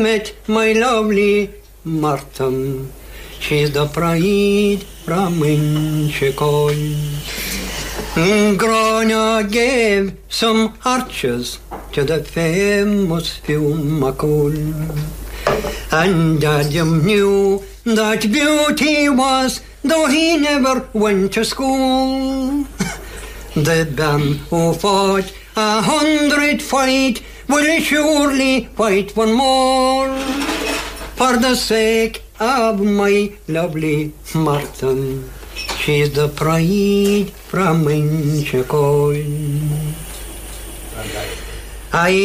met my lovely Martin. She's the pride from Inchicoil. Grania gave some arches to the famous Fiumacul. And Adam knew that beauty was, though he never went to school. The man who fought 100 fight will surely fight one more. For the sake of my lovely Martin, she's the pride from Inchicoil.